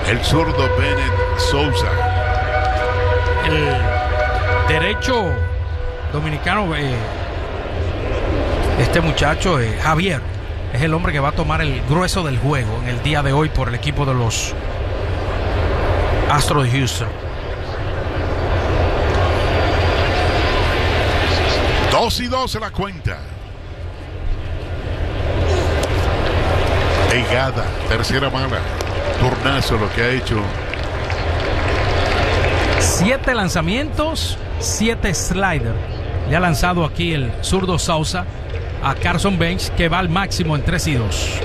el zurdo Bennett Sousa. El derecho dominicano, este muchacho, Javier, es el hombre que va a tomar el grueso del juego en el día de hoy por el equipo de los Astros de Houston. 2-2 en la cuenta. Pegada, tercera mala. Turnazo lo que ha hecho. 7 lanzamientos, 7 sliders. Le ha lanzado aquí el zurdo Sousa a Carson Bench, que va al máximo en 3-2.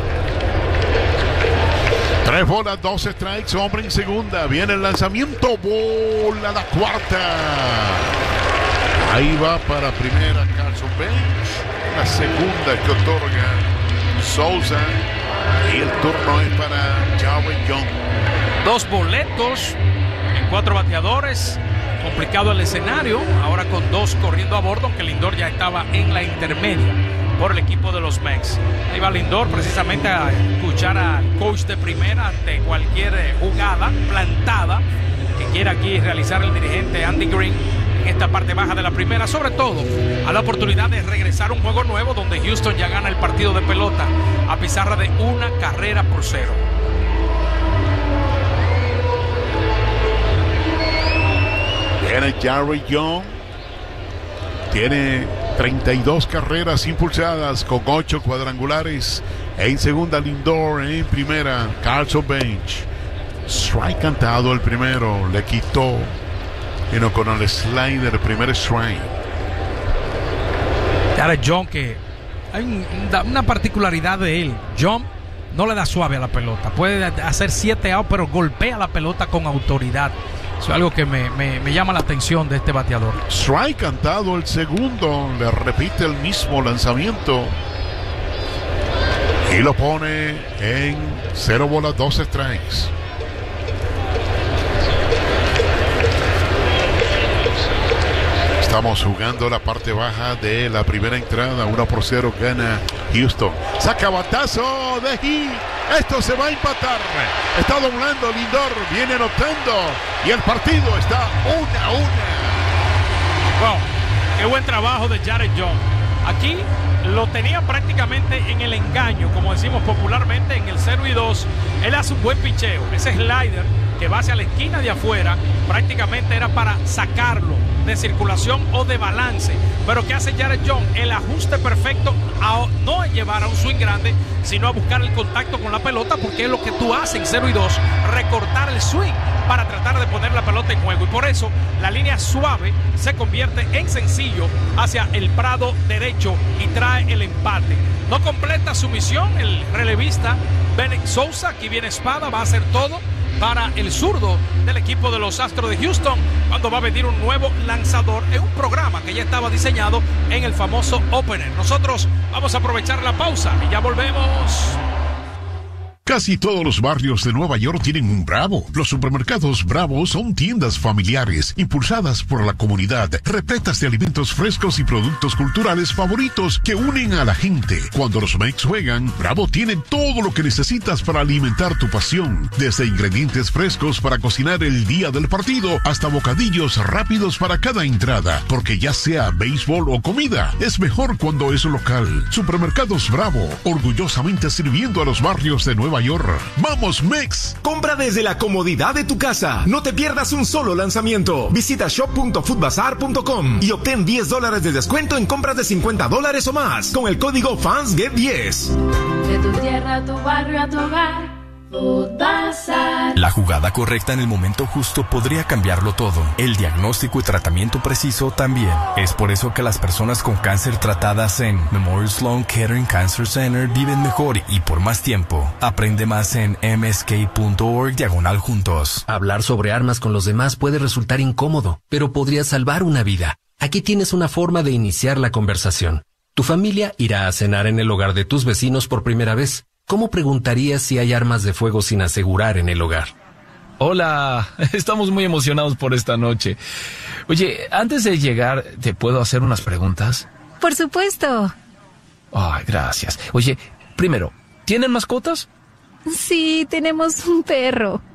3 bolas, 2 strikes, hombre en segunda. Viene el lanzamiento, bola la cuarta. Ahí va para primera Carson Bench. La segunda que otorga Sousa. Y el turno es para Jared Young. 2 boletos en 4 bateadores. Complicado el escenario. Ahora con 2 corriendo a bordo, aunque Lindor ya estaba en la intermedia por el equipo de los Mets. Ahí va Lindor precisamente a escuchar al coach de primera ante cualquier jugada plantada que quiera aquí realizar el dirigente Andy Green en esta parte baja de la primera, sobre todo a la oportunidad de regresar a un juego nuevo donde Houston ya gana el partido de pelota a pizarra de 1-0. Viene Jared Young. Tiene 32 carreras impulsadas con 8 cuadrangulares. En segunda Lindor, en primera Carson Bench. Strike cantado el primero, le quitó con el slider, primer strike. Jared Young, que hay una particularidad de él. Young no le da suave a la pelota. Puede hacer 7 outs, pero golpea la pelota con autoridad. Eso es algo que me llama la atención de este bateador. Strike cantado el segundo, le repite el mismo lanzamiento y lo pone en 0 bolas, 2 strikes. Estamos jugando la parte baja de la primera entrada. 1-0 gana Houston. Saca batazo de Heat. Esto se va a empatar. Está doblando Lindor. Viene anotando. Y el partido está 1-1. Wow, qué buen trabajo de Jared Young. Aquí lo tenía prácticamente en el engaño, como decimos popularmente, en el 0-2. Él hace un buen picheo. Ese slider que va hacia la esquina de afuera prácticamente era para sacarlo de circulación o de balance. Pero ¿qué hace Jared Young? El ajuste perfecto a no llevar a un swing grande, sino a buscar el contacto con la pelota, porque es lo que tú haces en 0-2, recortar el swing para tratar de poner la pelota en juego. Y por eso la línea suave se convierte en sencillo hacia el prado derecho y trae el empate. No completa su misión el relevista Bennett Sousa. Aquí viene espada, va a hacer todo para el zurdo del equipo de los Astros de Houston, cuando va a venir un nuevo lanzador en un programa que ya estaba diseñado en el famoso opener. Nosotros vamos a aprovechar la pausa y ya volvemos. Casi todos los barrios de Nueva York tienen un Bravo. Los supermercados Bravo son tiendas familiares, impulsadas por la comunidad, repletas de alimentos frescos y productos culturales favoritos que unen a la gente. Cuando los Mets juegan, Bravo tiene todo lo que necesitas para alimentar tu pasión. Desde ingredientes frescos para cocinar el día del partido, hasta bocadillos rápidos para cada entrada. Porque ya sea béisbol o comida, es mejor cuando es local. Supermercados Bravo, orgullosamente sirviendo a los barrios de Nueva York. ¡Vamos, Mex! Compra desde la comodidad de tu casa. No te pierdas un solo lanzamiento. Visita shop.foodbazar.com y obtén $10 de descuento en compras de $50 o más con el código FANSGET10. De tu tierra a tu barrio a tu hogar. La jugada correcta en el momento justo podría cambiarlo todo. El diagnóstico y tratamiento preciso también. Es por eso que las personas con cáncer tratadas en Memorial Sloan Kettering Cancer Center viven mejor y por más tiempo. Aprende más en msk.org/juntos. Hablar sobre armas con los demás puede resultar incómodo, pero podría salvar una vida. Aquí tienes una forma de iniciar la conversación. Tu familia irá a cenar en el hogar de tus vecinos por primera vez. ¿Cómo preguntarías si hay armas de fuego sin asegurar en el hogar? Hola, estamos muy emocionados por esta noche. Oye, antes de llegar, ¿te puedo hacer unas preguntas? Por supuesto. Ay, gracias. Oye, primero, ¿tienen mascotas? Sí, tenemos un perro.